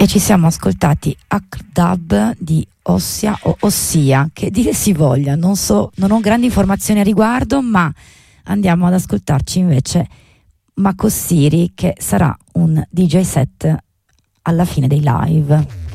E ci siamo ascoltati Akdab di Ossia o Ossia, che dire si voglia, non ho grandi informazioni a riguardo, ma andiamo ad ascoltarci invece Makossiri, che sarà un DJ set alla fine dei live.